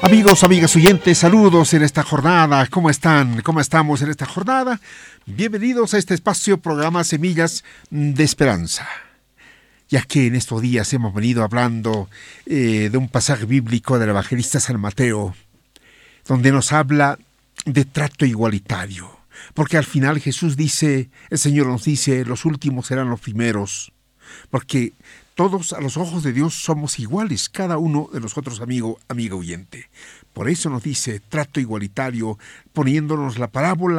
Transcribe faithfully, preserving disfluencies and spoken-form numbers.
Amigos, amigas oyentes, saludos en esta jornada. ¿Cómo están? ¿Cómo estamos en esta jornada? Bienvenidos a este espacio, programa Semillas de Esperanza. Ya que en estos días hemos venido hablando eh, de un pasaje bíblico del evangelista San Mateo, donde nos habla de trato igualitario. Porque al final Jesús dice, el Señor nos dice, los últimos serán los primeros. Porque todos a los ojos de Dios somos iguales, cada uno de nosotros, amigo, amigo oyente. Por eso nos dice trato igualitario, poniéndonos la parábola